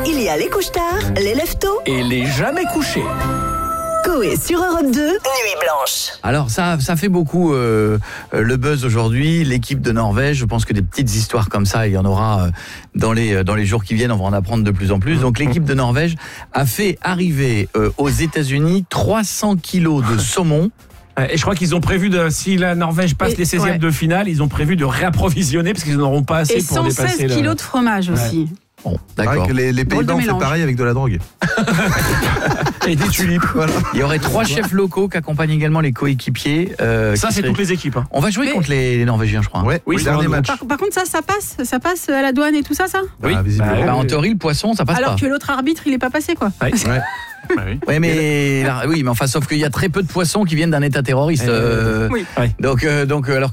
Il y a les couche-tard, les lève-tôt Et les jamais couchés. Coé sur Europe 2, Nuit Blanche. Alors ça fait beaucoup le buzz aujourd'hui, l'équipe de Norvège, je pense que des petites histoires comme ça, il y en aura dans les jours qui viennent, on va en apprendre de plus en plus. Donc l'équipe de Norvège a fait arriver aux États-Unis 300 kilos de saumon. Et je crois qu'ils ont prévu, si la Norvège passe les 16e de finale, ils ont prévu de réapprovisionner parce qu'ils n'en auront pas assez Et pour dépasser 116 kilos de fromage aussi. Bon, D'accord. d'accord. Que les Pays-Bas ont fait mélange. pareil avec de la drogue. Et des tulipes. Voilà. Il y aurait 3 chefs locaux qui accompagnent également les coéquipiers. Ça, c'est toutes les équipes. Hein. On va jouer Mais- contre les Norvégiens, je crois. Ouais, Oui, oui, c'est dernier un match. Par contre, ça passe à la douane et tout ça. Oui. Visiblement. Bah, en théorie, le poisson, ça passe Alors pas. que l'autre arbitre, il est pas passé, quoi. Ouais. Ouais. Oui, mais enfin, sauf qu'il y a très peu de poissons qui viennent d'un État terroriste. Oui. Donc, alors